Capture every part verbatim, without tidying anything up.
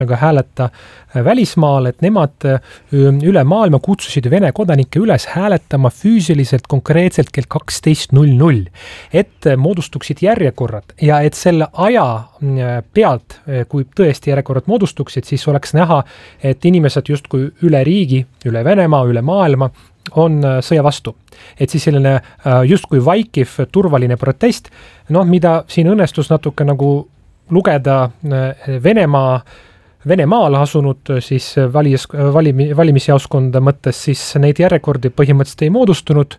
hääleta välismaal, et nemad üle maailma kutsusid Vene kodanikke üles hääletama füüsiliselt konkreetselt kell kaksteist null null, et moodustuksid järjekorrad ja et selle aja pealt, kui tõesti järjekorrad moodustuksid, siis oleks näha, et inimesed justkui üle riigi, üle Venemaa, üle maailma on sõja vastu. Et siis selline justkui vaikiv turvaline protest, noh, mida siin õnnestus natuke nagu lugeda Venemaa Venemaal asunud siis valis, valimi, valimisjaoskonda mõttes, siis neid järjekordi põhimõtteliselt ei moodustunud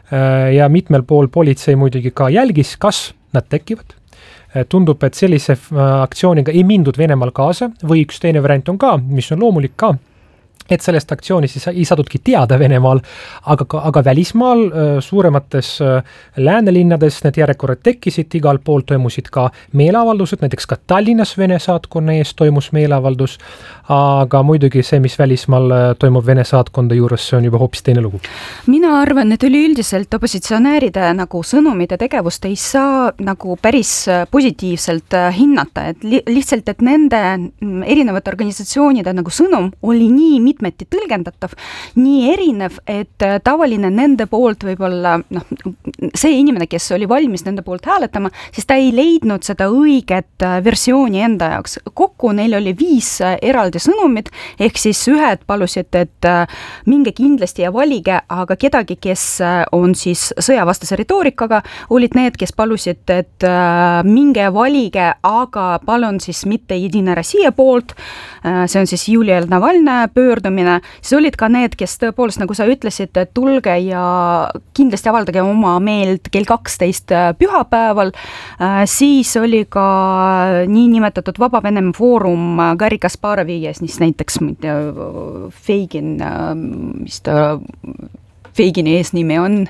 ja mitmel pool politsei muidugi ka jälgis, kas nad tekivad. Tundub, et sellise aktsiooniga ei mindud Venemaal kaasa või üks teine variant on ka, mis on loomulik ka, et sellest aktsioonist ei saadudki teada Venemaal, aga, aga välismaal suuremates läänelinnades need järjekorrad tekkisid, igal pool toimusid ka meeleavaldused, näiteks ka Tallinnas Vene saatkonna ees toimus meeleavaldus, aga muidugi see, mis välismaal toimub Vene saatkonda juures, see on juba hoopis teine lugu. Mina arvan, et üleüldiselt opositsionääride nagu sõnumid ja tegevust ei saa nagu päris positiivselt hinnata, et li- lihtsalt, et nende erinevate organisatsioonide nagu sõnum oli nii mitmeti tõlgendatav, nii erinev, et tavaline nende poolt võib-olla, noh, see inimene, kes oli valmis nende poolt hääletama, siis ta ei leidnud seda õiget versiooni enda jaoks. Kokku neil oli viis eraldi sõnumid, ehk siis ühed palusid, et minge kindlasti ja valige, aga kedagi, kes on siis sõjavastase retoorikaga, olid need, kes palusid, et minge valige, aga palun siis mitte Jedina Rossija poolt, see on siis Julia Navalnõja pöördumine, siis olid ka need, kes tõepoolest, nagu sa ütlesid, et tulge ja kindlasti avaldage oma meelt kell kaksteist pühapäeval, siis oli ka nii nimetatud Vaba Venemaa Foorum Garri Kasparovi ja siis näiteks Feigin, mis ta Feigini eesnimi on?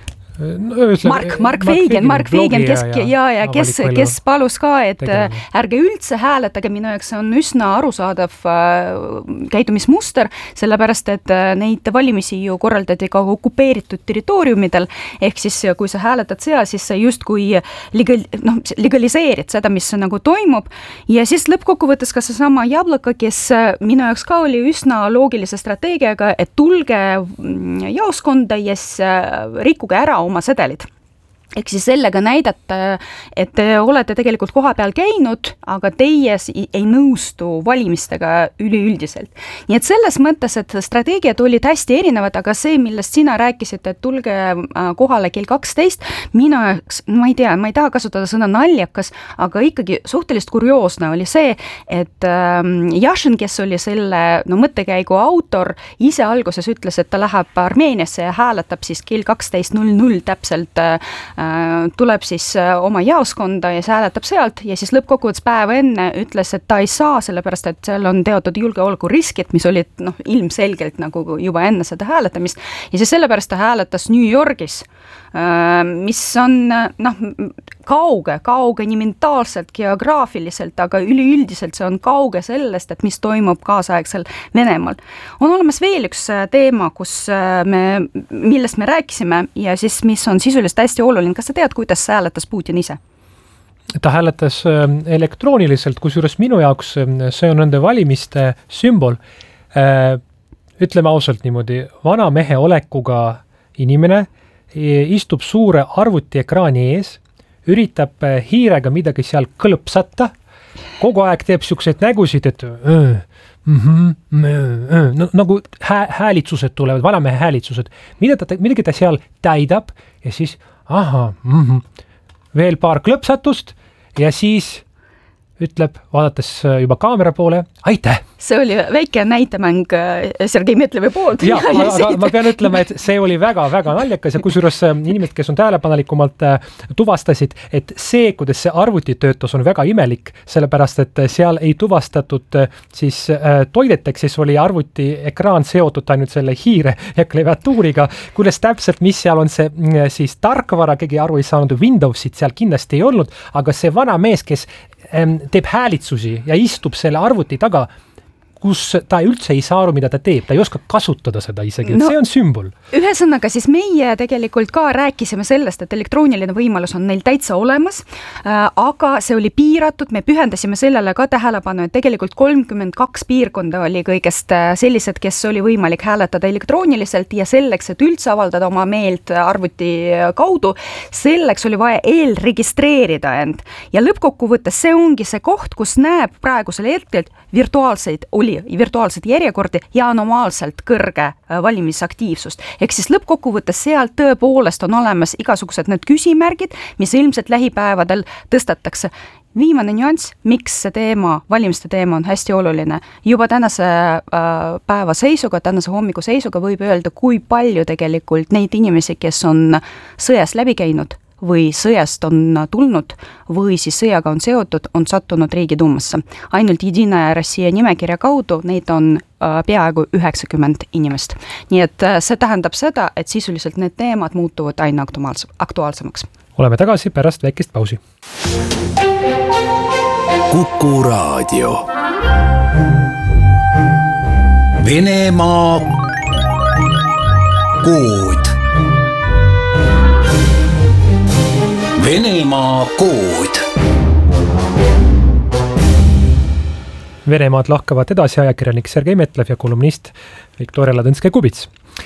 No, Mark, Mark Feigin, Mark Feigin, kes, ja, ja, ja, kes, kes palus ka, et tegema. Ärge üldse hääletage, minu jaoks on üsna arusaadav käitumismuster, sellepärast, et neid valimisi ju korraldati ka okupeeritud territooriumidel, ehk siis kui sa hääletad seal, siis sa just kui legal, noh, legaliseerid seda, mis nagu toimub, ja siis lõppkokkuvõttes ka see sama Jablaka, kes minu jaoks ka oli üsna loogilise strateegiaga, et tulge jaoskonda ja rikkuge ära oma sedelid. Ehk siis sellega näidata, et te olete tegelikult koha peal käinud, aga teie ei nõustu valimistega üleüldiselt. Nii et selles mõttes, et strateegiad olid hästi erinevad, aga see, millest sina rääkisid, et tulge kohale kell kaksteist, minu jaoks, ma ei tea, ma ei taha kasutada sõna naljakas, aga ikkagi suhteliselt kurioosne oli see, et Jašin, kes oli selle no, mõttekäigu autor, ise alguses ütles, et ta läheb Armeeniasse ja hääletab siis kell kaksteist null null täpselt tuleb siis oma jaoskonda ja see hääletab sealt ja siis lõppkokkuvõttes päeva enne ütles, et ta ei saa, sellepärast et seal on teatud julgeolekuriskid, mis olid noh, ilmselgelt nagu juba enne seda hääletamist ja siis sellepärast ta hääletas New Yorgis, mis on noh, kauge, kauge nii mentaalselt, geograafiliselt, aga üleüldiselt see on kauge sellest, et mis toimub kaasaegsel Venemaal. On olemas veel üks teema, kus me, millest me rääkisime ja siis mis on sisuliselt hästi oluline. Kas sa tead, kuidas hääletas Putin ise? Ta hääletas elektrooniliselt, kusjuures minu jaoks see on nende valimiste sümbol. Ütleme ausalt niimoodi, vana mehe olekuga inimene istub suure arvutiekraani ees, üritab hiirega midagi seal kõlpsata, kogu aeg teeb siukseid nägusid, et öö, mm-hmm, öö, no, nagu hää, häälitsused tulevad, vanamehe häälitsused, mida ta, midagi ta seal täidab ja siis aha, mm-hmm. veel paar klõpsatust ja siis ütleb, vaadates juba kaamera poole, aitäh! See oli väike näitemäng Sergei Metlevi poolt. Ja, aga ma pean ütlema, et see oli väga-väga naljakas ja kusjuures inimesed, kes on tähelepanelikumalt tuvastasid, et see, kuidas see arvuti töötas, on väga imelik, sellepärast, et seal ei tuvastatud siis toideteks, siis oli arvuti ekraan seotud ainult selle hiire ja klaviatuuriga, kuidas täpselt, mis seal on see siis tarkvara, keegi aru ei saanud, Windowsit seal kindlasti ei olnud, aga see vana mees, kes teeb häälitsusi ja istub selle arvuti taga, kus ta üldse ei saa aru, mida ta teeb, ta ei oska kasutada seda isegi, no, see on sümbol. Ühesõnaga, siis meie tegelikult ka rääkisime sellest, et elektrooniline võimalus on neil täitsa olemas, aga see oli piiratud, me pühendasime sellele ka tähelepanu, et tegelikult kolmkümmend kaks piirkonda oli kõigest sellised, kes oli võimalik hääletada elektrooniliselt ja selleks, et üldse avaldada oma meelt arvuti kaudu, selleks oli vaja eelregistreerida end. Ja lõppkokkuvõttes see ongi see koht, kus näeb praegusel hetkel virtuaalseid oli virtuaalseid järjekordi ja anomaalselt kõrge valimisaktiivsust. Ehk siis lõppkokkuvõttes seal tõepoolest on olemas igasugused need küsimärgid, mis ilmselt lähipäevadel tõstatakse. Viimane nüanss, miks see teema, valimiste teema on hästi oluline. Juba tänase päeva seisuga, tänase hommiku seisuga võib öelda, kui palju tegelikult neid inimesi, kes on sõjas läbi käinud või sõjast on tulnud või siis sõjaga on seotud, on sattunud Riigiduumasse. Ainult Jedina Rossija nimekirja kaudu neid on peaaegu üheksakümmend inimest. Nii et see tähendab seda, et sisuliselt need teemad muutuvad aina aktuaalsemaks. Oleme tagasi pärast väikest pausi. Kuku Raadio. Venemaa kood. Venemaa kood. Venemaad lahkavad edasi ajakirjanik Sergei Metlev ja kolumnist Viktoria Ladõnskaja-Kubits.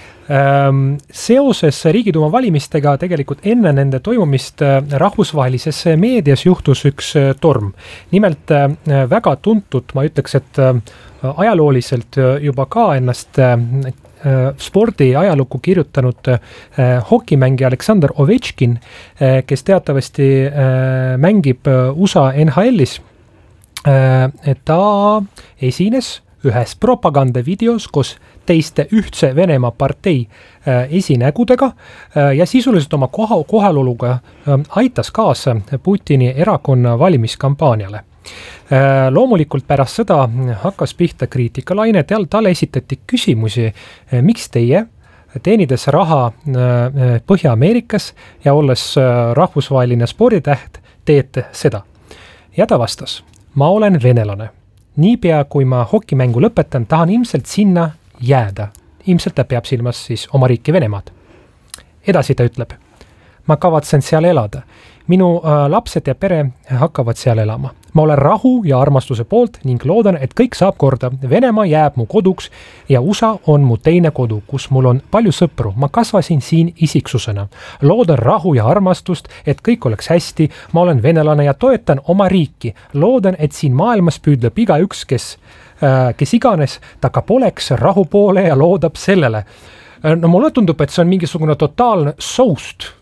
Seoses Riigiduuma valimistega tegelikult enne nende toimumist rahvusvahelises meedias juhtus üks torm. Nimelt väga tuntud, ma ütleks, et ajalooliselt juba ka ennast spordi ajalukku kirjutanud hokimängija Aleksandr Ovechkin, kes teatavasti mängib U S A N H L-is. Ta esines ühes propagandavideos koos teiste ühtse Venemaa partei esinägudega ja sisuliselt oma koha, kohaloluga aitas kaasa Putini erakonna valimiskampaaniale. Loomulikult pärast seda hakkas pihta kriitikalaine, talle esitati küsimusi, miks teie teenides raha Põhja-Ameerikas ja olles rahvusvaheline sporditäht teete seda. Ja ta vastas, ma olen venelane. Niipea kui ma hokimängu lõpetan, tahan ilmselt sinna jääda. Ilmselt ta peab silmas siis oma riiki Venemaad. Edasi ta ütleb, ma kavatsen seal elada. Minu äh, lapsed ja pere hakkavad seal elama. Ma olen rahu ja armastuse poolt ning loodan, et kõik saab korda. Venemaa jääb mu koduks ja U S A on mu teine kodu, kus mul on palju sõpru. Ma kasvasin siin isiksusena. Loodan rahu ja armastust, et kõik oleks hästi. Ma olen venelane ja toetan oma riiki. Loodan, et siin maailmas püüdleb iga üks, kes, äh, kes iganes, ta ka poleks rahu poole ja loodab sellele. No mulle tundub, et see on mingisugune totaalne soust.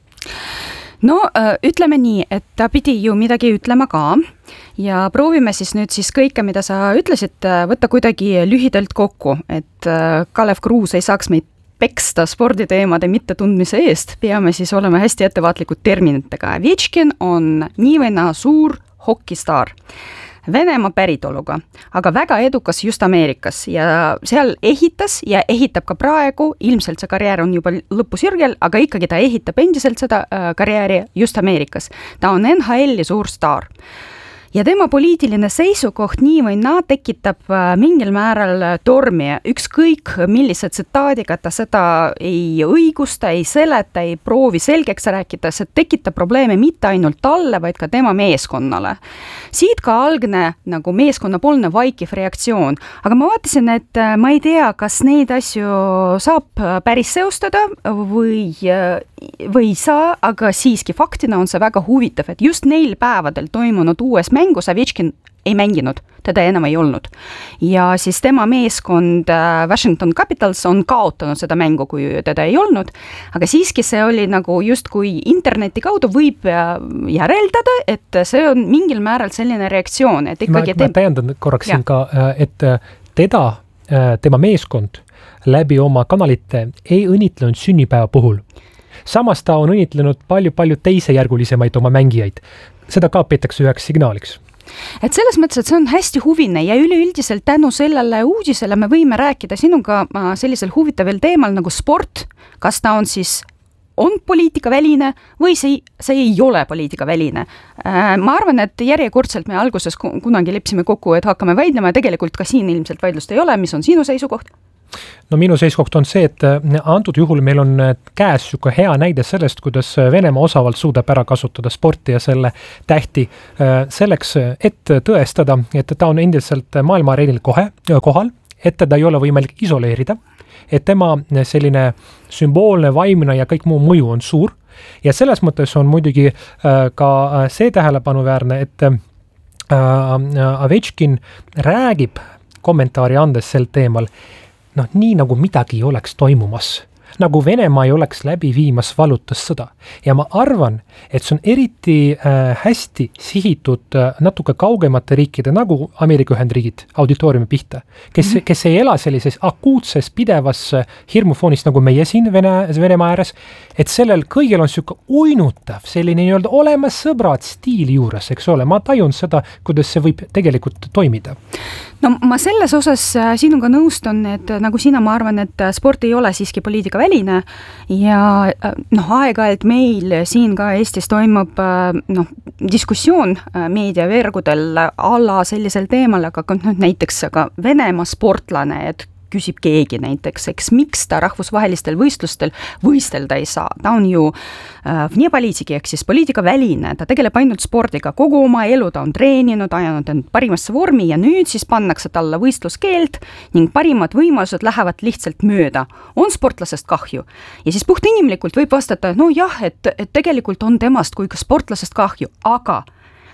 No ütleme nii, et ta pidi ju midagi ütlema ka ja proovime siis nüüd siis kõike, mida sa ütlesid, võtta kuidagi lühidalt kokku, et Kalev Kruus ei saaks meid peksta sporditeemade mittetundmise eest, peame siis olema hästi ettevaatlikud terminitega. Ovechkin on nii või naa suur hokistaar. Venemaa päritoluga, aga väga edukas just Ameerikas ja seal ehitas ja ehitab ka praegu, ilmselt see karjäär on juba lõpusirgel, aga ikkagi ta ehitab endiselt seda karjääri just Ameerikas. Ta on N H L-i suur staar. Ja tema poliitiline seisukoht nii või naa tekitab mingil määral tormi. Ükskõik millise tsitaadiga ta seda ei õigusta, ei seleta, ei proovi selgeks rääkida, see tekitab probleeme mitte ainult talle, vaid ka tema meeskonnale. Siit ka algne nagu meeskonnapoolne vaikiv reaktsioon. Aga ma vaatasin, et ma ei tea, kas neid asju saab päris seostada või, või ei saa, aga siiski faktina on see väga huvitav, et just neil päevadel toimunud uues mängus Ovechkin ei mänginud, teda enam ei olnud. Ja siis tema meeskond Washington Capitals on kaotanud seda mängu, kui teda ei olnud, aga siiski see oli nagu just kui interneti kaudu võib järeldada, et see on mingil määral selline reaktsioon, et ikkagi... Ma, ma täiendan korraks siin ka, et teda, tema meeskond läbi oma kanalite ei õnnitlenud sünnipäeva puhul. Samas ta on õnnitlenud palju-palju teisejärgulisemaid oma mängijaid. Seda ka peetakse üheks signaaliks. Et selles mõttes, et see on hästi huvine ja üleüldiselt tänu sellele uudisele me võime rääkida sinuga sellisel huvitaval teemal nagu sport, kas ta on siis on poliitikaväline või see, see ei ole poliitikaväline. Ma arvan, et järjekordselt me alguses kunagi lepsime kokku, et hakkame vaidlema ja tegelikult ka siin ilmselt vaidlust ei ole. Mis on sinu seisukoht? No minu seisukoht on see, et antud juhul meil on käes siuke hea näide sellest, kuidas Venemaa osavalt suudab ära kasutada sporti ja selle tähti selleks, et tõestada, et ta on endiselt maailma areenil kohe, kohal, et teda ei ole võimalik isoleerida, et tema selline sümboolne, vaimne ja kõik muu mõju on suur. Ja selles mõttes on muidugi ka see tähelepanuväärne, et Ovechkin räägib kommentaari andes sel teemal, noh, nii nagu midagi ei oleks toimumas, nagu Venemaa ei oleks läbi viimas valutussõda. Ja ma arvan, et see on eriti äh, hästi sihitud äh, natuke kaugemate riikide, nagu Ameerika Ühendriigid auditooriumi pihta, kes, mm-hmm. kes ei ela sellises akuutses pidevas hirmufoonis, nagu meie siin Vene, Venemaa ääres, et sellel kõigil on siuke uinutav, selline nii-öelda olemas sõbrad stiili juures, eks ole. Ma tajun seda, kuidas see võib tegelikult toimida. No ma selles osas sinuga nõustun, et nagu sina, ma arvan, et sport ei ole siiski poliitikaväline ja noh, aeg-ajalt meil siin ka Eestis toimub noh, diskussioon meediavergudel alla sellisel teemal, aga noh, näiteks aga Venemaa sportlane, et küsib keegi näiteks, eks miks ta rahvusvahelistel võistlustel võistelda ei saa. Ta on ju äh, vne poliitiki, ehk siis poliitikaväline, ta tegeleb ainult spordiga, kogu oma elu ta on treeninud, ajanud end parimasse vormi ja nüüd siis pannakse talle võistluskeeld ning parimad võimalused lähevad lihtsalt mööda. On sportlasest kahju. Ja siis puht inimlikult võib vastata, no jah, et, et tegelikult on temast kui ka sportlasest kahju, aga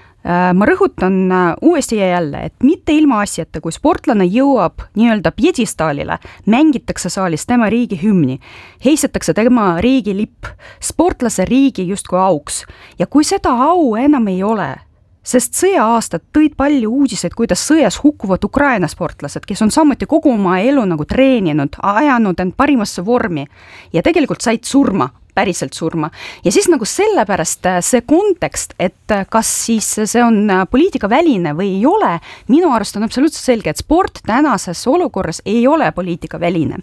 ma rõhutan uuesti ja jälle, et mitte ilma asjata, kui sportlane jõuab nii-öelda pjedestaalile, mängitakse saalis tema riigi hümni, heisetakse tema riigi lipp, sportlase riigi justkui auks. Ja kui seda au enam ei ole, sest sõja-aastad tõid palju uudiseid, kuidas sõjas hukkuvad Ukraina sportlased, kes on samuti kogu oma elu nagu treeninud, ajanud end parimasse vormi ja tegelikult said surma, päriselt surma. Ja siis nagu sellepärast see kontekst, et kas siis see on poliitikaväline või ei ole, minu arust on absoluutselt selge, et sport tänases olukorras ei ole poliitikaväline.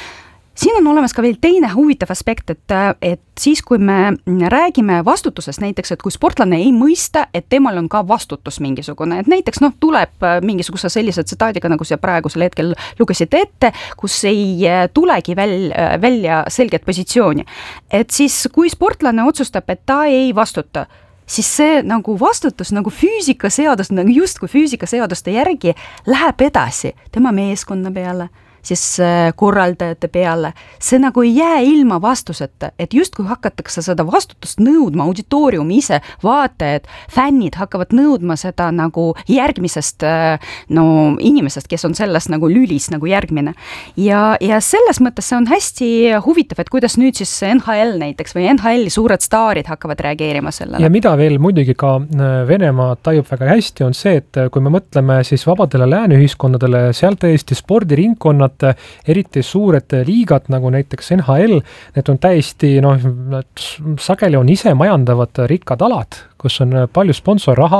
Siin on olemas ka veel teine huvitav aspekt, et, et siis kui me räägime vastutusest näiteks, et kui sportlane ei mõista, et temal on ka vastutus mingisugune, et näiteks noh, tuleb mingisuguse sellise tsitaadiga, nagu see praegusel hetkel lugesite ette, kus ei tulegi väl, välja selget positsiooni. Et siis kui sportlane otsustab, et ta ei vastuta, siis see nagu vastutus nagu füüsikaseadus, nagu justkui füüsikaseaduste järgi läheb edasi tema meeskonna peale, siis korraldajate peale. See nagu ei jää ilma vastuseta, et just kui hakatakse seda vastutust nõudma, auditooriumi ise, vaatajad, fännid hakkavad nõudma seda nagu järgmisest no, inimesest, kes on selles nagu lülis nagu järgmine. Ja, ja selles mõttes see on hästi huvitav, et kuidas nüüd siis N H L näiteks või N H L-i suured staarid hakkavad reageerima sellele. Ja mida veel muidugi ka Venemaa tajub väga hästi on see, et kui me mõtleme siis vabadele lääneühiskonnadele, seal tõesti spordiringkonnad, eriti suured liigad nagu näiteks N H L, need on täiesti, noh, sageli on ise majandavad rikkad alad, kus on palju sponsorraha,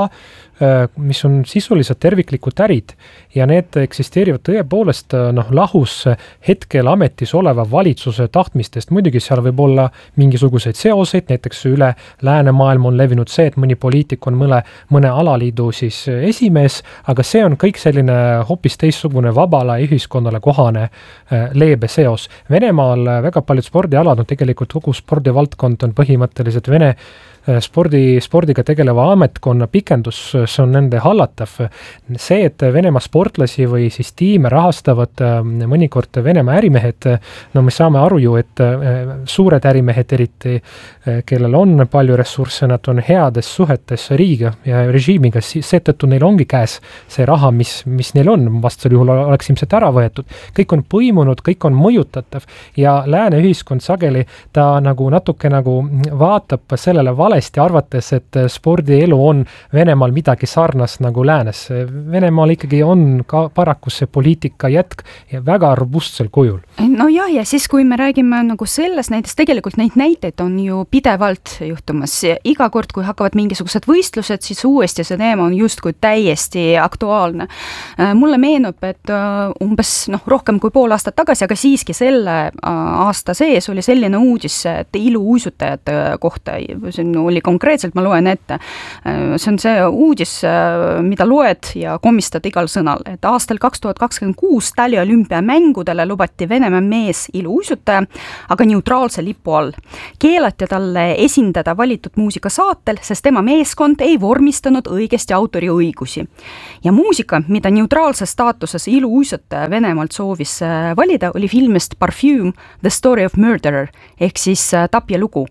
mis on sisuliselt terviklikud ärid ja need eksisteerivad tõepoolest noh, lahus hetkel ametis oleva valitsuse tahtmistest. Muidugi seal võib olla mingisuguseid seoseid, näiteks üle läänemaailm on levinud see, et mõni poliitik on mõne, mõne alaliidu siis esimees, aga see on kõik selline hoopis teistsugune vabale ühiskonnale kohane leebe seos. Venemaal väga paljud spordialad on tegelikult kogu spordivaldkond on põhimõtteliselt Vene spordi, spordiga tegeleva ametkonna pikendus, see on nende hallatav. See, et Venemaa sportlasi või siis tiime rahastavad mõnikord Venemaa ärimehed, no me saame aru ju, et suured ärimehed eriti, kellel on palju ressursse, nad on heades suhetes riigiga ja režiimiga, seetõttu neil ongi käes see raha, mis, mis neil on, vastasel juhul oleks ilmselt ära võetud. Kõik on põimunud, kõik on mõjutatav ja lääne ühiskond sageli ta nagu natuke nagu vaatab sellele vale valesti, arvates, et spordielu on Venemaal midagi sarnast nagu läänes. Venemaal ikkagi on ka paraku see poliitika jätk ja väga robustsel kujul. No jah, ja siis kui me räägime nagu selles näiteks, tegelikult neid näiteid on ju pidevalt juhtumas. Iga kord, kui hakkavad mingisugused võistlused, siis uuesti see teema on justkui täiesti aktuaalne. Mulle meenub, et umbes noh, rohkem kui pool aastat tagasi, aga siiski selle aasta sees oli selline uudis, et iluuisutajate kohta, see oli konkreetselt, ma loen ette, see on see uudis, mida loed ja komistad igal sõnal, et aastal kaks tuhat kakskümmend kuus Tali olümpiamängudele lubati Venemaa mees iluuisutaja, aga neutraalse lipu all. Keelati talle esindada valitud muusikasaatel, sest tema meeskond ei vormistanud õigesti autoriõigusi. Ja muusika, mida neutraalses staatuses iluuisutaja Venemaalt soovis valida, oli filmist Perfume, The Story of Murderer, ehk siis tapja lugu.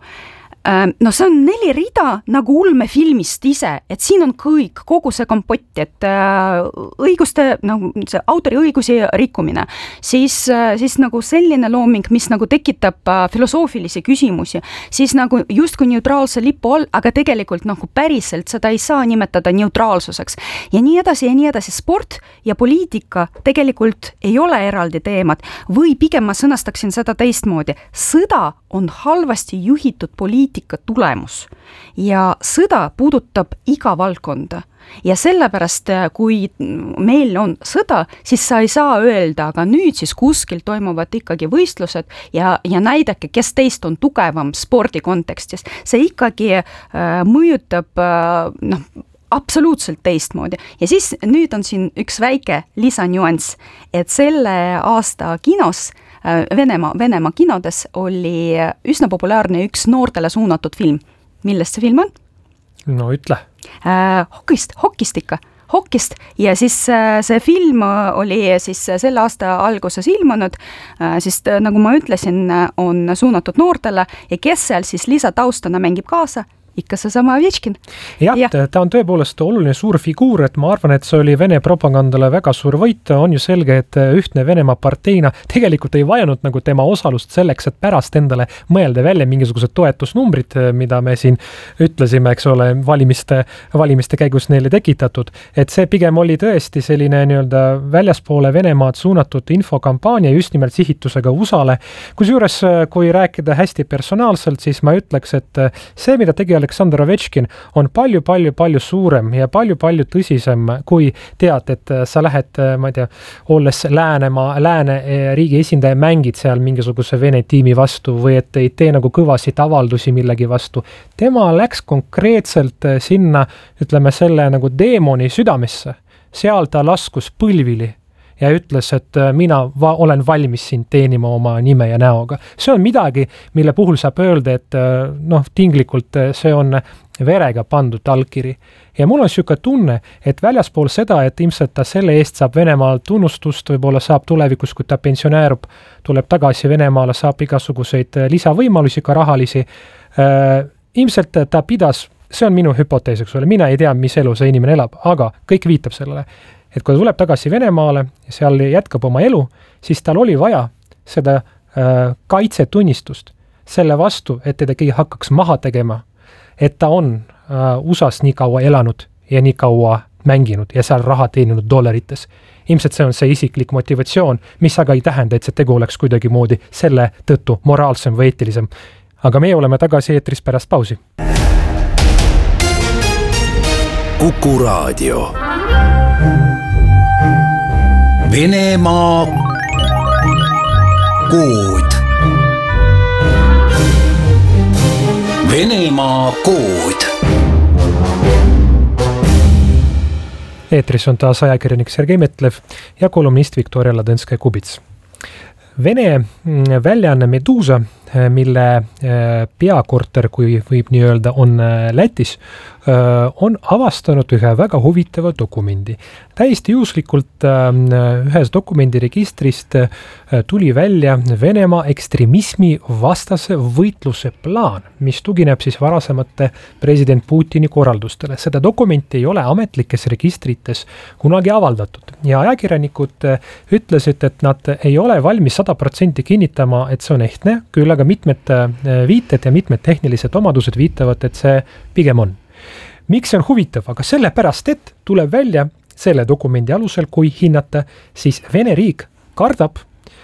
No see on neli rida nagu ulmefilmist ise, et siin on kõik, kogu see kompott, et õiguste, no see autoriõigusi rikkumine, siis, siis nagu selline looming, mis nagu tekitab filosoofilisi küsimusi, siis nagu justkui neutraalse lipu all, aga tegelikult nagu päriselt seda ei saa nimetada neutraalsuseks. Ja nii edasi ja nii edasi, sport ja poliitika tegelikult ei ole eraldi teemad, või pigem ma sõnastaksin seda teistmoodi. Sõda on halvasti juhitud poliitika tulemus ja sõda puudutab iga valdkonda. Ja sellepärast, kui meil on sõda, siis sa ei saa öelda, aga nüüd siis kuskil toimuvad ikkagi võistlused ja, ja näidake, kes teist on tugevam spordi kontekstis. See ikkagi äh, mõjutab äh, noh, absoluutselt teistmoodi. Ja siis nüüd on siin üks väike lisanüanss, et selle aasta kinos Venemaa, Venemaa kinodes oli üsna populaarne üks noortele suunatud film. Millest see film on? No ütle. Äh, hokist, hokist ikka. Hokist ja siis äh, see film oli siis selle aasta alguses ilmunud, äh, siis nagu ma ütlesin, on suunatud noortele ja kes seal siis lisataustana mängib kaasa? Ikka see sama Ovechkin. Jah, ja. Ta on tõepoolest oluline suur figuur, et ma arvan, et see oli Vene propagandale väga suur võit. On ju selge, et ühtne Venemaa parteina tegelikult ei vajanud nagu tema osalust selleks, et pärast endale mõelda välja mingisugused toetusnumbrid, mida me siin ütlesime, eks ole, valimiste, valimiste käigus neile tekitatud. Et see pigem oli tõesti selline nii-öelda väljaspoole Venemaad suunatud infokampaania just nimelt sihitusega U S A-le. Kusjuures, kui rääkida hästi personaalselt, siis ma ütleks, et see, mida tegi Aleksandr Ovechkin on palju, palju, palju suurem ja palju, palju tõsisem, kui tead, et sa lähed, ma ei tea, olles Läänemaa, Lääne riigi esindaja mängid seal mingisuguse Vene tiimi vastu või et ei tee nagu kõvasid avaldusi millegi vastu. Tema läks konkreetselt sinna, ütleme, selle nagu deemoni südamesse. Seal ta laskus põlvili ja ütles, et mina va- olen valmis sind teenima oma nime ja näoga. See on midagi, mille puhul saab öelda, et noh, tinglikult see on verega pandud allkiri. Ja mul on siuke tunne, et väljaspool seda, et ilmselt ta selle eest saab Venemaal tunnustust, võib-olla saab tulevikus, kui ta pensioneerub, tuleb tagasi Venemaale, saab igasuguseid lisavõimalusi, ka rahalisi. Äh, ilmselt ta pidas, see on minu hüpotees, eks ole, mina ei tea, mis elu see inimene elab, aga kõik viitab sellele. Et kui ta tuleb tagasi Venemaale ja seal jätkab oma elu, siis tal oli vaja seda äh, kaitsetunnistust selle vastu, et teda keegi hakkaks maha tegema, et ta on äh, U S A-s nii kaua elanud ja nii kaua mänginud ja seal raha teeninud dollarites. Ilmselt see on see isiklik motivatsioon, mis aga ei tähenda, et see tegu oleks kuidagi moodi selle tõttu moraalsem või eetilisem. Aga meie oleme tagasi eetris pärast pausi. Kuku Raadio. Venemaa kood. Venemaa kood. Eetris on taas ajakirjanik Sergei Metlev ja kolumnist Viktoria Ladõnskaja-Kubits. Vene väljaanne Medusa, mille peakorter, kui võib nii öelda, on Lätis, on avastanud ühe väga huvitava dokumendi. Täiesti juhuslikult ühes dokumendiregistrist tuli välja Venemaa ekstremismi vastase võitluse plaan, mis tugineb siis varasemate president Putini korraldustele. Seda dokumenti ei ole ametlikes registrites kunagi avaldatud ja ajakirjanikud ütlesid, et nad ei ole valmis sada protsenti kinnitama, et see on ehtne, küll aga mitmed viited ja mitmed tehnilised omadused viitavad, et see pigem on. Miks see on huvitav? Aga sellepärast, et tuleb välja selle dokumendi alusel, kui hinnata, siis Vene riik kardab,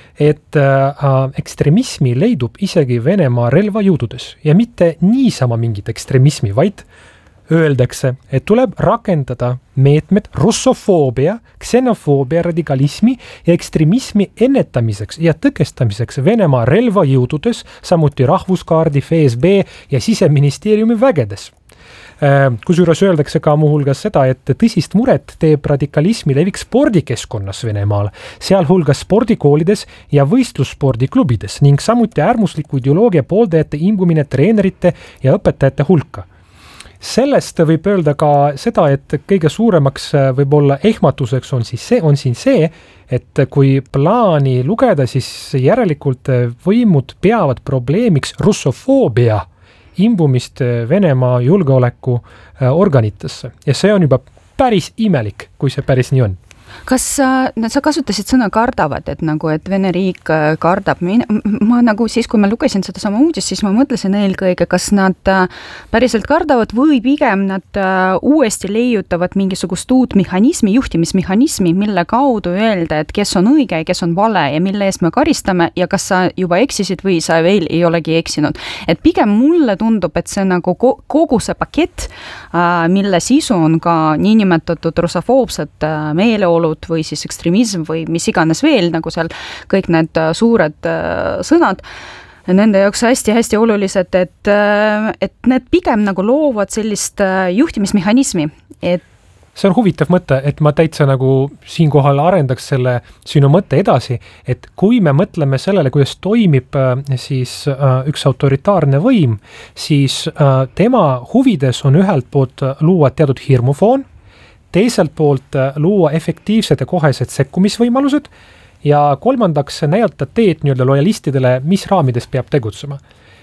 et äh, ekstremismi leidub isegi Venemaa relvajõududes ja mitte niisama mingit ekstremismi, vaid öeldakse, et tuleb rakendada meetmed russofoobia, ksenofoobia, radikalismi ja ekstremismi ennetamiseks ja tõkestamiseks Venemaa relvajõududes, samuti rahvuskaardi, F S B ja siseministeeriumi vägedes. Kusjuures öeldakse ka muuhulgas seda, et tõsist muret teeb radikalismi levik spordikeskkonnas Venemaal, sealhulgas spordikoolides ja võistlusspordiklubides ning samuti äärmusliku ideoloogia pooldajate imbumine treenerite ja õpetajate hulka. Sellest võib öelda ka seda, et kõige suuremaks võib-olla ehmatuseks on, siis see, on siin see, et kui plaani lugeda, siis järelikult võimud peavad probleemiks russofoobia imbumist Venemaa julgeoleku organitesse. Ja see on juba päris imelik, kui see päris nii on. Kas sa, sa kasutasid sõna kardavad, et nagu, et Vene riik kardab, ma, ma nagu siis, kui ma lugesin seda sama uudist, siis ma mõtlesin eelkõige, kas nad päriselt kardavad või pigem nad uuesti leiutavad mingisugust uut mehhanismi, juhtimismehhanismi, mille kaudu öelda, et kes on õige ja kes on vale ja mille eest me karistame ja kas sa juba eksisid või sa veel ei olegi eksinud. Et pigem mulle tundub, et see nagu kogu see pakett, mille sisu on ka niinimetatud russofoobsed meeleolud või siis ekstremism või mis iganes veel, nagu seal kõik need suured sõnad, nende jaoks hästi-hästi olulised, et, et need pigem nagu loovad sellist juhtimismehhanismi, et see on huvitav mõte, et ma täitsa nagu siinkohal arendaks selle sinu mõtte edasi, et kui me mõtleme sellele, kuidas toimib siis üks autoritaarne võim, siis tema huvides on ühelt poolt luua teatud hirmufoon, teiselt poolt luua efektiivsed ja kohesed sekkumisvõimalused ja kolmandaks näidata teed nii-öelda lojalistidele, mis raamides peab tegutsema.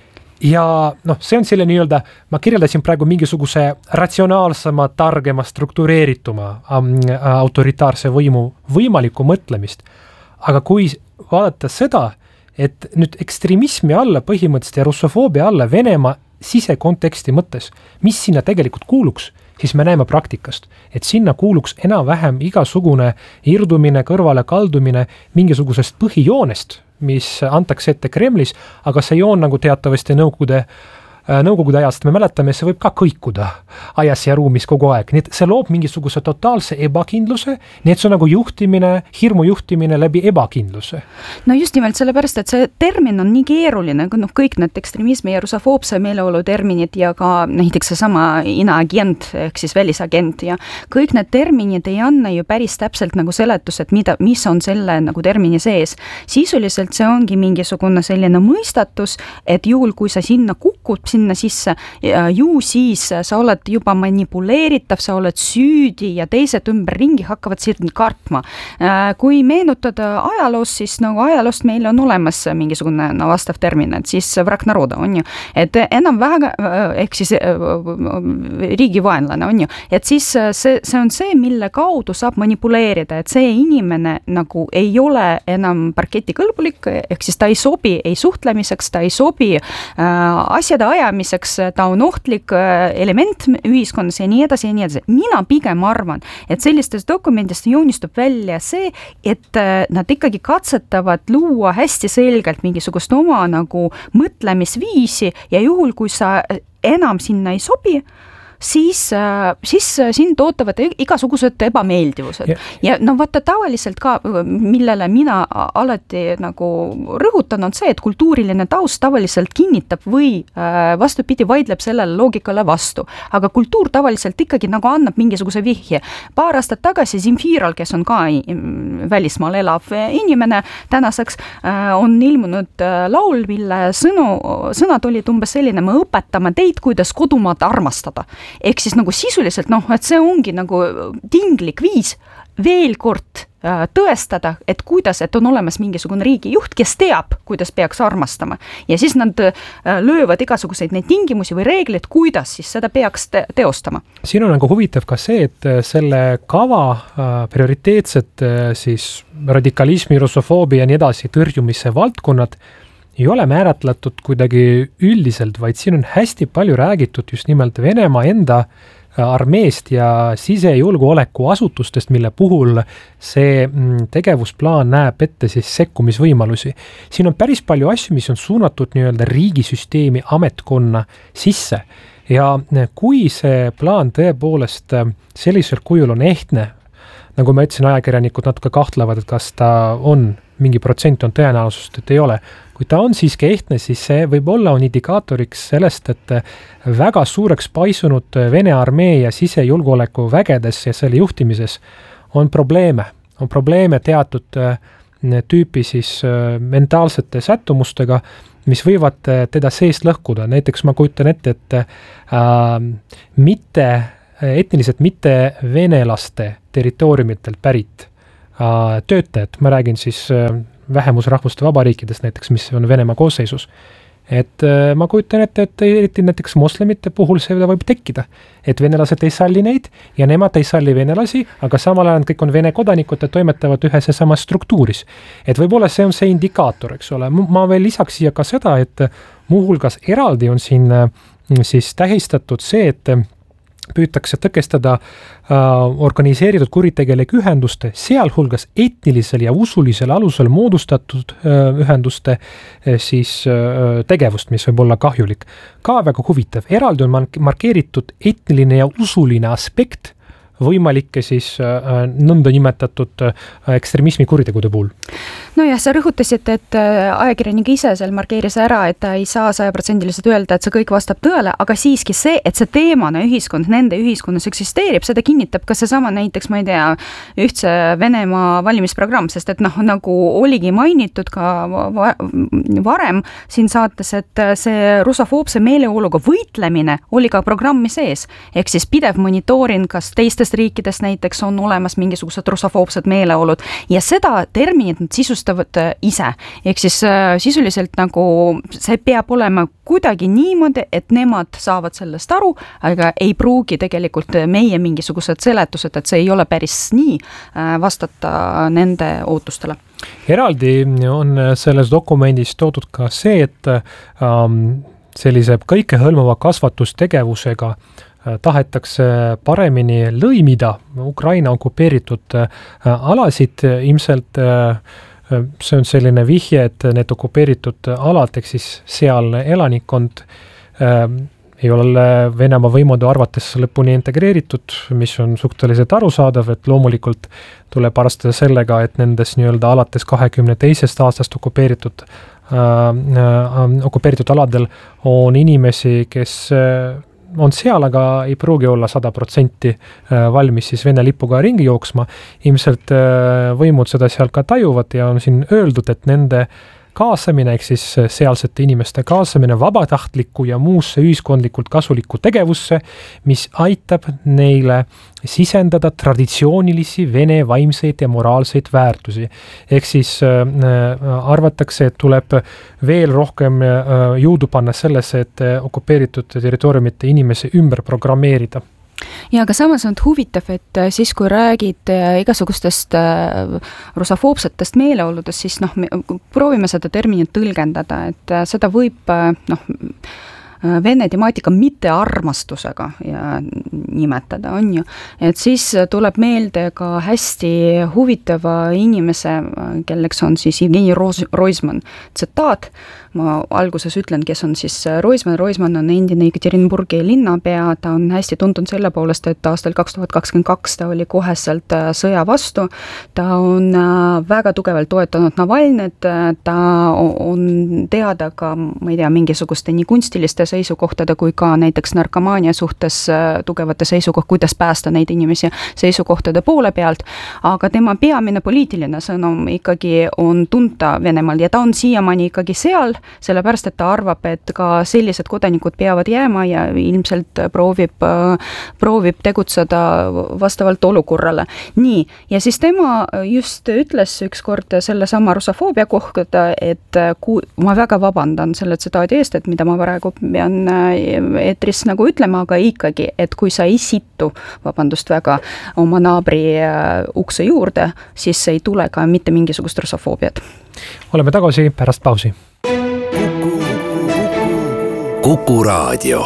Ja noh, see on selle nii-öelda, ma kirjeldasin praegu mingisuguse ratsionaalsema, targema, struktureerituma autoritaarse võimu võimalikku mõtlemist. Aga kui vaadata seda, et nüüd ekstremismi alla põhimõtteliselt ja russofoobia alla Venemaa sisekonteksti mõttes, mis sinna tegelikult kuuluks, siis me näeme praktikast, et sinna kuuluks enam-vähem igasugune irdumine, kõrvale kaldumine mingisugusest põhijoonest, mis antakse ette Kremlis, aga see joon nagu teatavasti nõukogude nõukogude ajast, me mäletame, see võib ka kõikuda ajas ja ruumis kogu aeg, nii et see loob mingisuguse totaalse ebakindluse, nii et see on nagu juhtimine, hirmu juhtimine läbi ebakindluse. No just nimelt sellepärast, et see termin on nii keeruline, noh, kõik need ekstremismi ja russofoobse meeleolu terminid ja ka näiteks see sama inaagent ehk siis välisagent ja kõik need terminid ei anna ju päris täpselt nagu seletus, et mida, mis on selle nagu termini sees. Sisuliselt see ongi mingisugune selline mõistatus, et juhul kui sa sinna kukud, sinna sisse, ju siis sa oled juba manipuleeritav, sa oled süüdi ja teised ümberringi hakkavad sind kartma. Kui meenutada ajaloos, siis nagu ajaloost meil on olemas mingisugune no, vastav termin, et siis vrak naroda on ju, et enam väga, ehk siis riigivaenlane on ju, et siis see, see on see, mille kaudu saab manipuleerida, et see inimene nagu ei ole enam parketi kõlbulik, ehk siis ta ei sobi ei suhtlemiseks, ta ei sobi äh, asjade aja miseks, ta on ohtlik element ühiskonnas ja nii edasi ja nii edasi. Mina pigem arvan, et sellistest dokumendist joonistub välja see, et nad ikkagi katsetavad luua hästi selgelt mingisugust oma nagu mõtlemisviisi ja juhul, kui sa enam sinna ei sobi, siis, siis sind ootavad igasugused ebameeldivused. Ja, ja no vaata tavaliselt ka, millele mina alati nagu rõhutan, on see, et kultuuriline taust tavaliselt kinnitab või vastupidi vaidleb sellele loogikale vastu. Aga kultuur tavaliselt ikkagi nagu annab mingisuguse vihje. Paar aastat tagasi Zemfiral, kes on ka välismaal elav inimene tänaseks, on ilmunud laul, mille sõnu, sõnad olid umbes selline, me õpetame teid, kuidas kodumaad armastada. ehk siis nagu sisuliselt noh, et see ongi nagu tinglik viis veel kord tõestada, et kuidas, et on olemas mingisugune riigijuht, kes teab, kuidas peaks armastama. Ja siis nad löövad igasuguseid neid tingimusi või reegleid, kuidas siis seda peaks te- teostama. Siin on nagu huvitav ka see, et selle kava prioriteetsed siis radikalismi, russofoobia ja nii edasi tõrjumise valdkonnad ei ole määratletud kuidagi üldiselt, vaid siin on hästi palju räägitud just nimelt Venemaa enda armeest ja sisejulgeoleku asutustest, mille puhul see tegevusplaan näeb ette siis sekkumisvõimalusi. Siin on päris palju asju, mis on suunatud nii-öelda riigisüsteemi ametkonna sisse ja kui see plaan tõepoolest sellisel kujul on ehtne, nagu ma ütlesin, ajakirjanikud natuke kahtlevad, et kas ta on, mingi protsent on tõenäosust, et ei ole. Kui ta on siiski ehtne, siis see võib olla on indikaatoriks sellest, et väga suureks paisunud Vene armee ja sisejulgeoleku vägedes ja selle juhtimises on probleeme. On probleeme teatud tüüpi siis mentaalsete sättumustega, mis võivad teda seest lõhkuda. Näiteks ma kujutan ette, et äh, mitte, etniliselt mitte venelaste territooriumitelt pärit äh, töötajad, ma räägin siis äh, vähemusrahvuste vabariikidest näiteks, mis on Venemaa koosseisus. Et äh, ma kujutan ette, et eriti näiteks moslemite puhul see võib tekkida, et venelased ei salli neid ja nemad ei salli venelasi, aga samal ajal kõik on Vene kodanikud ja toimetavad ühes ja samas struktuuris. Et võib-olla see on see indikaator, eks ole. Ma veel lisaks siia ka seda, et muuhulgas eraldi on siin äh, siis tähistatud see, et püütakse tõkestada äh, organiseeritud kuritegelike ühenduste, sealhulgas etnilisel ja usulisel alusel moodustatud äh, ühenduste äh, siis äh, tegevust, mis võib olla kahjulik. Ka väga huvitav. Eraldi on markeeritud etniline ja usuline aspekt võimalikke siis äh, nõnda nimetatud äh, ekstremismi kuritegude puhul. No jah, sa rõhutasid, et ajakirjanik ise seal markeeris ära, et ta ei saa sajaprotsendiliselt öelda, et see kõik vastab tõele, aga siiski see, et see teemana ühiskond, nende ühiskonnas eksisteerib, seda kinnitab ka seesama näiteks, ma ei tea, ühtse Venemaa valimisprogramm, sest et noh, nagu oligi mainitud ka va- varem siin saates, et see russofoobse meeleoluga võitlemine oli ka programmi sees, ehk siis pidev monitooring, kas teistest riikidest näiteks on olemas mingisugused russofoobsed meeleolud ja seda terminit nad sisustavad ise. Ehk siis äh, sisuliselt nagu see peab olema kuidagi niimoodi, et nemad saavad sellest aru, aga ei pruugi tegelikult meie mingisugused seletused, et see ei ole päris nii äh, vastata nende ootustele. Eraldi on selles dokumendis toodud ka see, et ähm, sellise kõikehõlmava kasvatustegevusega tahetakse paremini lõimida Ukraina okupeeritud alasid. Ilmselt see on selline vihje, et need okupeeritud alad, ehk siis sealne elanikkond ei ole Venemaa võimude arvates lõpuni integreeritud, mis on suhteliselt arusaadav, et loomulikult tuleb arvestada sellega, et nendes nii-öelda alates kahekümne teisest aastast okupeeritud, äh, okupeeritud aladel on inimesi, kes on seal, aga ei pruugi olla sada protsenti valmis siis Vene lipuga ringi jooksma. Ilmselt võimud seda seal ka tajuvad ja on siin öeldud, et nende kaasamine, ehk siis sealsete inimeste kaasamine vabatahtlikku ja muusse ühiskondlikult kasulikku tegevusse, mis aitab neile sisendada traditsioonilisi Vene vaimseid ja moraalseid väärtusi. Ehk siis äh, arvatakse, et tuleb veel rohkem äh, jõudu panna sellesse, et okupeeritud territooriumite inimesi ümber programmeerida. Ja aga samas on huvitav, et siis kui räägid igasugustest russofoobsetest meeleoludest, siis noh, proovime seda terminit tõlgendada, et seda võib noh, Vene temaatika mittearmastusega ja nimetada, on ju. Et siis tuleb meelde ka hästi huvitava inimese, kelleks on siis Evgeni Roisman. Tsitaat, ma alguses ütlen, kes on siis Roisman. Roisman on endine Ekaterinburgi linnapea, ta on hästi tuntud selle poolest, et aastal kaks tuhat kakskümmend kaks ta oli koheselt sõja vastu. Ta on väga tugevalt toetanud Navalnit, ta on teada ka, ma ei tea, mingisuguste nii kunstiliste seisukohtade kui ka näiteks narkomaania suhtes tugevate seisukoht, kuidas päästa neid inimesi seisukohtade poole pealt, aga tema peamine poliitiline sõnum ikkagi on tunta Venemaal ja ta on siiamaani ikkagi seal, sellepärast, et ta arvab, et ka sellised kodanikud peavad jääma ja ilmselt proovib, proovib tegutseda vastavalt olukorrale. Nii, ja siis tema just ütles ükskord selle sama russofoobia kohta, et kui, ma väga vabandan selle tsitaadi eest, et mida ma praegu pean eetris nagu ütlema, aga ikkagi, et kui sa ei situ, vabandust väga, oma naabri ukse juurde, siis ei tule ka mitte mingisugust russofoobiat. Oleme tagasi pärast pausi. Kuku Raadio.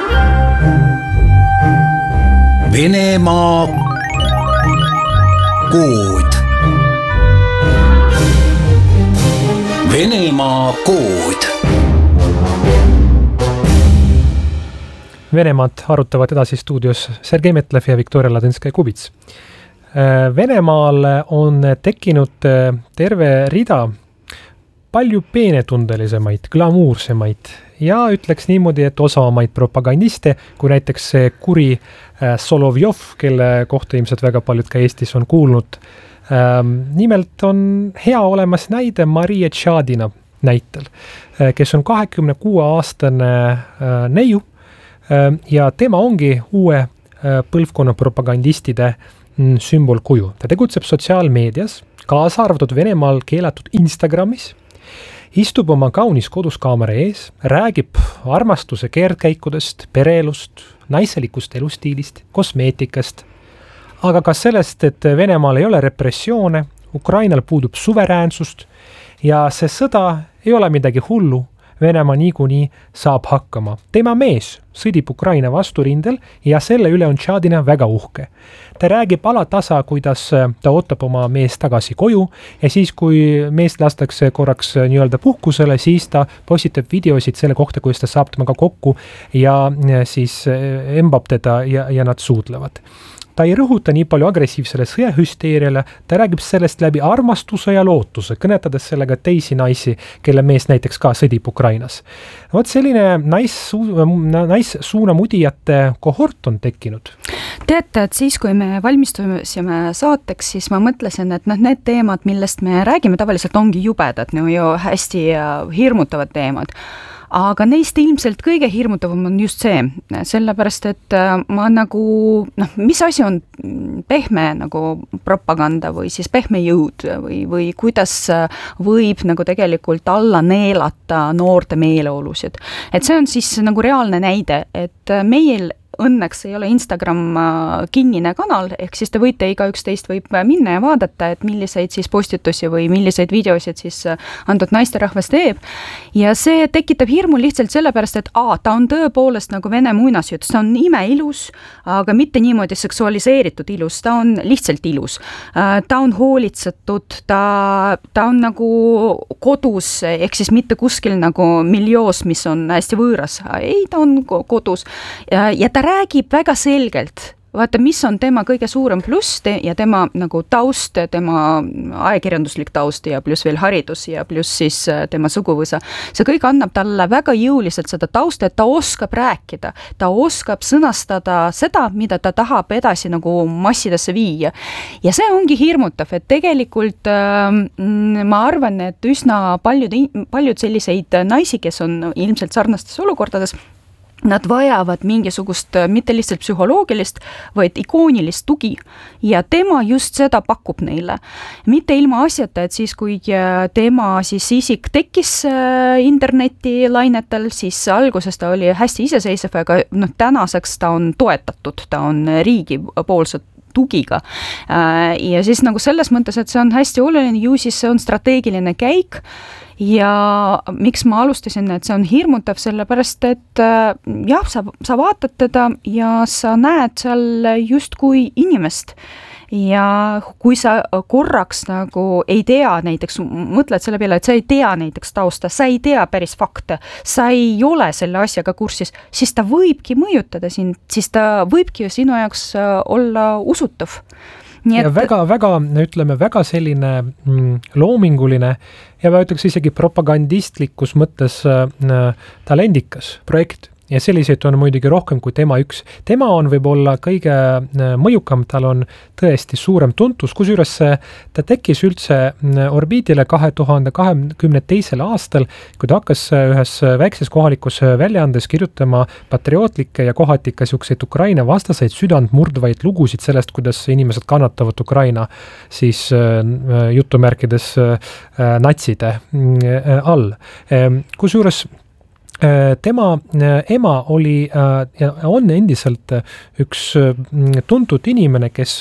Venemaa kood. Venemaa kood. Venemaad arutavad edasi stuudios Sergei Metlev ja Viktoria Ladõnskaja-Kubits. Venemaal on tekkinud terve rida palju peenetundelisemaid, glamuursemaid ja ütleks niimoodi, et osavamaid propagandiste, kui näiteks see kuri Solovjov, kelle kohta ilmselt väga paljud ka Eestis on kuulnud. Nimelt on hea olemas näide Maria Tšadina näitel, kes on kahekümne kuue aastane neiu ja tema ongi uue põlvkonna propagandistide sümbolkuju. Ta tegutseb sotsiaalmeedias, kaasa arvatud Venemaal keelatud Instagramis, istub oma kaunis koduskaamera ees, räägib armastuse keerdkäikudest, pereelust, naiselikust elustiilist, kosmeetikast, aga ka sellest, et Venemaal ei ole repressioone, Ukrainal puudub suveräänsust ja see sõda ei ole midagi hullu, Venemaa niikuinii saab hakkama. Tema mees sõdib Ukraina vasturindel ja selle üle on Tšadina väga uhke. Ta räägib alatasa, kuidas ta ootab oma mees tagasi koju ja siis, kui mees lastakse korraks nii-öelda puhkusele, siis ta postitab videosid selle kohta, kuidas ta saab temaga kokku ja siis embab teda ja, ja nad suudlevad. Ta ei rõhuta nii palju agressiivsele sõjahüsteeriale, ta räägib sellest läbi armastuse ja lootuse, kõnetades sellega teisi naisi, kelle mees näiteks ka sõdib Ukrainas. Vot selline naissuunamudijate kohort on tekkinud. Teate, et siis, kui me valmistusime saateks, siis ma mõtlesin, et need teemad, millest me räägime, tavaliselt ongi jubedad, no ju hästi hirmutavad teemad. Aga neist ilmselt kõige hirmutavam on just see, sellepärast, et ma nagu, noh, mis asi on pehme nagu propaganda või siis pehme jõud või, või kuidas võib nagu tegelikult alla neelata noorte meeleolusid. Et see on siis nagu reaalne näide, et meil õnneks ei ole Instagram kinnine kanal, ehk siis te võite igaüks teist võib minna ja vaadata, et milliseid siis postitusi või milliseid videosid siis antud naisterahvas teeb. Ja see tekitab hirmu lihtsalt sellepärast, et a, ta on tõepoolest nagu vene muinasjutt, ta on imeilus, aga mitte niimoodi seksualiseeritud ilus, ta on lihtsalt ilus. Ta on hoolitsetud, ta, ta on nagu kodus, ehk siis mitte kuskil nagu miljoos, mis on hästi võõras. Ei, ta on kodus ja, ja ta räägib väga selgelt, vaata, mis on tema kõige suurem pluss ja tema nagu taust, tema ajakirjanduslik taust ja pluss veel haridus ja pluss siis tema suguvõsa. See kõik annab talle väga jõuliselt seda tausta, et ta oskab rääkida, ta oskab sõnastada seda, mida ta tahab edasi nagu massidesse viia. Ja see ongi hirmutav, et tegelikult äh, ma arvan, et üsna paljud, paljud selliseid naisi, kes on ilmselt sarnastes olukordades, nad vajavad mingisugust mitte lihtsalt psühholoogilist, vaid ikoonilist tugi ja tema just seda pakub neile. Mitte ilma asjata, et siis kui tema siis isik tekkis interneti lainetel, siis alguses ta oli hästi iseseisev, aga noh, tänaseks ta on toetatud, ta on riigi poolset tugiga. Ja siis nagu selles mõttes, et see on hästi oluline, ju siis see on strateegiline käik ja miks ma alustasin, et see on hirmutav, sellepärast, et jah, sa, sa vaatad teda ja sa näed seal just kui inimest. Ja kui sa korraks nagu ei tea näiteks, mõtled selle peale, et sa ei tea näiteks tausta, sa ei tea päris fakte, sa ei ole selle asjaga kursis, siis ta võibki mõjutada sind, siis ta võibki sinu jaoks olla usutav. Nii et... ja väga, väga, ütleme, väga selline mm, loominguline ja ma ütleks isegi propagandistlikus mõttes äh, talendikas projekt. Ja selliseid on muidugi rohkem kui tema üks. Tema on võib-olla kõige mõjukam, tal on tõesti suurem tuntus, kusjuures ta tekkis üldse orbiidile kahe tuhande kahekümne teisel aastal, kui ta hakkas ühes väikses kohalikus väljaandes kirjutama patriootlikke ja kohati ka siukseid Ukraina vastaseid südantmurdvaid lugusid sellest, kuidas inimesed kannatavad Ukraina siis jutumärkides natside all. Kusjuures tema ema oli ja on endiselt üks tuntud inimene, kes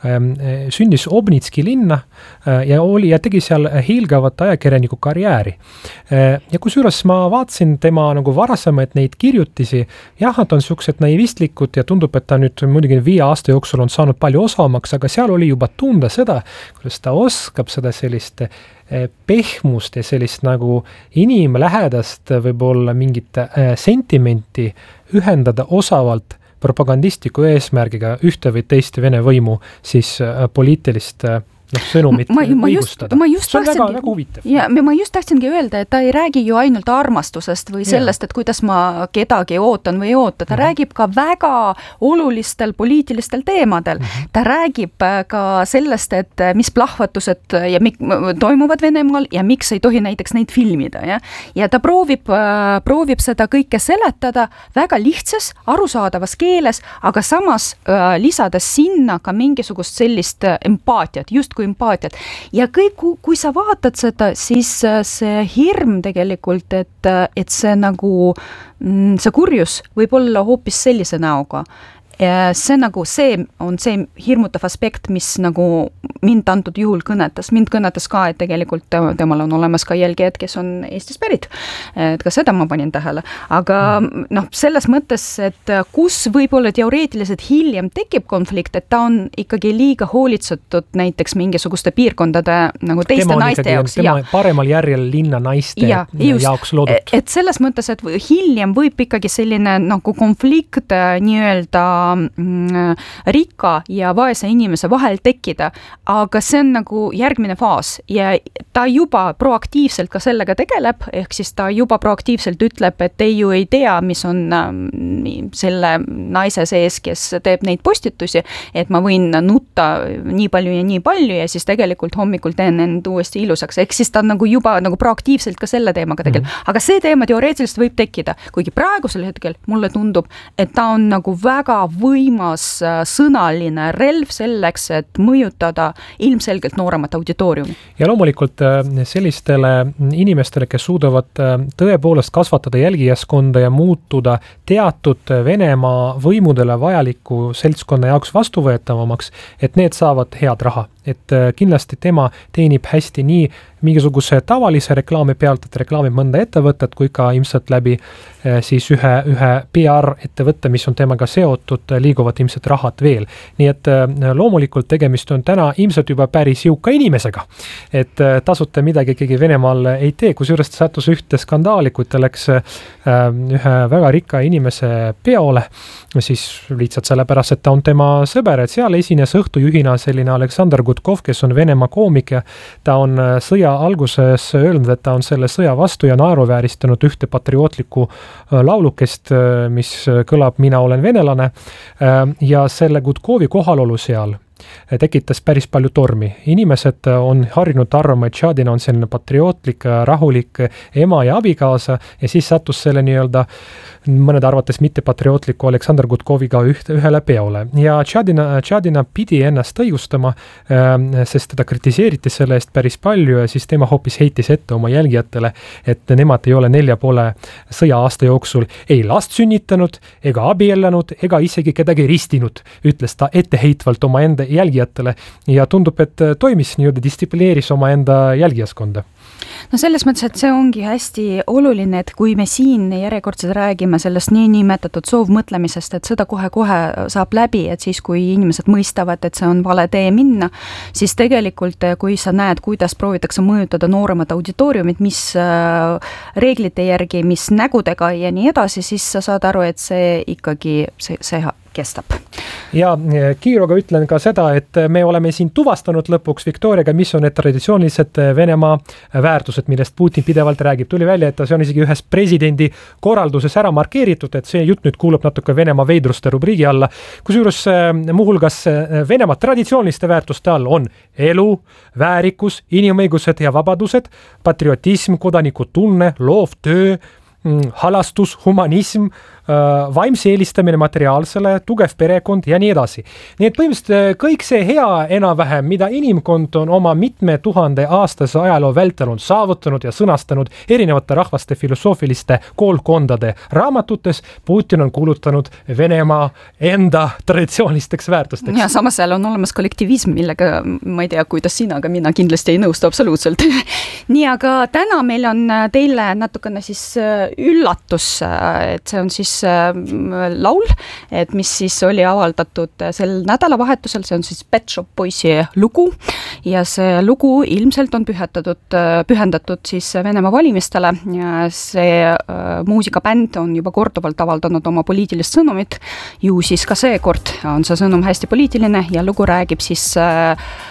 sündis Obnitski linna ja oli ja tegi seal hiilgavat ajakirjaniku karjääri. Ja kusjuures ma vaatasin tema nagu varasemaid neid kirjutisi, jah, nad on siuksed naivistlikud ja tundub, et ta nüüd muidugi viie aasta jooksul on saanud palju osavamaks, aga seal oli juba tunda seda, kuidas ta oskab seda sellist pehmust ja sellist nagu inimlähedast võib-olla mingit sentimenti ühendada osavalt propagandistliku eesmärgiga ühte või teist Vene võimu siis poliitilist noh, sõnumit ma, ma õigustada. Just, ma just see on tahtsingi, väga, väga huvitav. Ja ma just tahtsingi öelda, et ta ei räägi ju ainult armastusest või sellest, et kuidas ma kedagi ootan või ei oota. Ta mm-hmm. räägib ka väga olulistel poliitilistel teemadel. Mm-hmm. Ta räägib ka sellest, et mis plahvatused ja mik, toimuvad Venemaal ja miks ei tohi näiteks neid filmida. Ja, ja ta proovib, proovib seda kõike seletada väga lihtsas, arusaadavas keeles, aga samas äh, lisades sinna ka mingisugust sellist empaatiat, just kui empaatiat. Ja kõik, kui sa vaatad seda, siis see hirm tegelikult, et, et see nagu, see kurjus võib olla hoopis sellise näoga. Ja see nagu, see on see hirmutav aspekt, mis nagu mind antud juhul kõnetas. Mind kõnetas ka, et tegelikult temal on olemas ka jälgijad, kes on Eestis pärit. Et ka seda ma panin tähele. Aga noh, selles mõttes, et kus võib-olla teoreetiliselt hiljem tekib konflikt, et ta on ikkagi liiga hoolitsetud näiteks mingisuguste piirkondade nagu teiste tema naiste ikkagi, jaoks. Tema paremal järjel linna naiste ja, just, jaoks loodud. Et selles mõttes, et hiljem võib ikkagi selline nagu konflikt nii-öelda rikka ja vaese inimese vahel tekkida, aga see on nagu järgmine faas ja ta juba proaktiivselt ka sellega tegeleb, ehk siis ta juba proaktiivselt ütleb, et ei ju ei tea, mis on selle naise sees, kes teeb neid postitusi, et ma võin nutta nii palju ja nii palju ja siis tegelikult hommikul teen end uuesti ilusaks, ehk siis ta nagu juba nagu proaktiivselt ka selle teemaga tegeleb, mm. aga see teema teoreetiliselt võib tekkida, kuigi praegusel hetkel mulle tundub, et ta on nagu väga võim sõnaline relv selleks, et mõjutada ilmselgelt nooremat auditooriumi. Ja loomulikult sellistele inimestele, kes suudavad tõepoolest kasvatada jälgijaskonda ja muutuda teatud Venemaa võimudele vajaliku seltskonna jaoks vastuvõetavamaks, et need saavad head raha. Et kindlasti tema teenib hästi nii mingisuguse tavalise reklaami pealt, et reklaamib mõnda ettevõtet, kui ka ilmselt läbi siis ühe, ühe P R ettevõtte, mis on temaga seotud, liiguvad ilmselt rahad veel. Nii et loomulikult tegemist on täna ilmselt juba päris jõuka inimesega, et tasuta midagi keegi Venemaal ei tee, kusjuures ta sattus ühte skandaali, kui ta läks ühe väga rikka inimese peole, siis lihtsalt sellepärast, et ta on tema sõber, et seal esines õhtujuhina selline Aleksandr Gutkov, kes on Venemaa koomik ja ta on sõja alguses öelnud, et ta on selle sõja vastu ja naeruvääristanud ühte patriootlikku laulukest, mis kõlab Mina olen venelane ja selle Gutkovi kohalolu seal tekitas päris palju tormi. Inimesed on harjunud arvama, et Tšadina on selline patriootlik, rahulik ema ja abikaasa ja siis sattus selle nii-öelda mõned arvates mitte patriootliku Aleksandr Gutkoviga üht, ühele peole. Ja Tšadina, Tšadina pidi ennast õigustama, sest teda kritiseeriti selle eest päris palju ja siis tema hoopis heitis ette oma jälgijatele, et nemad ei ole nelja poole sõja aasta jooksul ei last sünnitanud, ega abiellanud, ega isegi kedagi ristinud, ütles ta etteheitvalt oma enda jälgijatele ja tundub, et toimis nii-öelda distsiplineeris oma enda jälgijaskonda. No selles mõttes, et see ongi hästi oluline, et kui me siin järjekordselt räägime sellest nii nimetatud soovmõtlemisest, et seda kohe-kohe saab läbi, et siis kui inimesed mõistavad, et see on vale tee minna, siis tegelikult kui sa näed, kuidas proovitakse mõjutada nooremat auditooriumit, mis reeglite järgi, mis nägudega ja nii edasi, siis sa saad aru, et see ikkagi, see, see kestab. ja kiiruga ütlen ka seda, et me oleme siin tuvastanud lõpuks Viktoriaga, mis on need traditsioonilised Venemaa väärtused, millest Putin pidevalt räägib. Tuli välja, et see on isegi ühes presidendi korralduses ära markeeritud, et see jutt nüüd kuulub natuke Venemaa veidruste rubriigi alla. Kusjuures muuhulgas Venemaa traditsiooniliste väärtuste all on elu, väärikus, inimõigused ja vabadused, patriotism, kodanikutunne, loov töö, halastus, humanism, vaimse eelistamine materiaalsele, tugev perekond ja nii edasi. Nii et põhimõtteliselt kõik see hea enam-vähem, mida inimkond on oma mitme tuhande aastase ajaloo vältel on saavutanud ja sõnastanud erinevate rahvaste filosoofiliste koolkondade raamatutes, Putin on kuulutanud Venemaa enda traditsioonilisteks väärtusteks. Ja samas seal on olemas kollektivism, millega ma ei tea, kuidas sina, aga mina kindlasti ei nõustu absoluutselt. Nii, aga täna meil on teile natukene siis üllatus, et see on siis laul, et mis siis oli avaldatud sel nädalavahetusel, see on siis Pet Shop Boysi lugu ja see lugu ilmselt on pühendatud, pühendatud siis Venemaa valimistele ja see äh, muusikabänd on juba korduvalt avaldanud oma poliitilist sõnumit, ju siis ka seekord on see sõnum hästi poliitiline ja lugu räägib siis äh,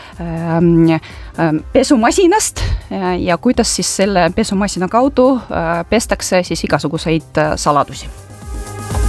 pesumasinast ja kuidas siis selle pesumasina kaudu pestakse siis igasuguseid saladusi.